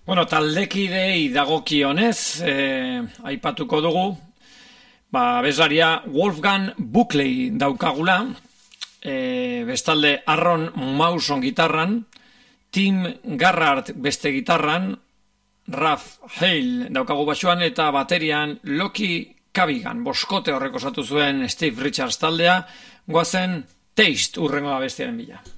Bueno, taldekidei dagokionez, aipatuko dugu, abeslaria Wolfgang Buckley daukagula, bestalde Aaron Mawson gitarran, Tim Garrard beste gitarran, Ralph Hale daukagu basuan eta baterian Loki Cavigan, boskote horrek osatu zuen Steve Richards taldea, goazen Taste urrengo abestiaren bila.